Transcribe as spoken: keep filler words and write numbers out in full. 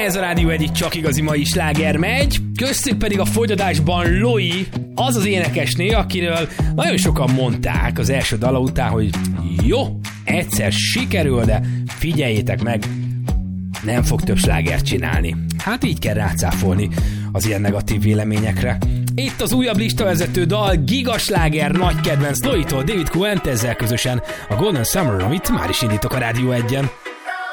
ez a Rádió egy csak igazi mai sláger megy, köztük pedig a folytatásban Loi, az az énekesné, akiről nagyon sokan mondták az első dala után, hogy jó, egyszer sikerül, de figyeljétek meg, nem fog több slágert csinálni. Hát így kell rácáfolni az ilyen negatív véleményekre. Itt az újabb listavezető dal, gigasláger, nagy kedvenc Loi-tól, David Kuent, ezzel közösen a Golden Summer, amit már is indítok a Rádió egyen.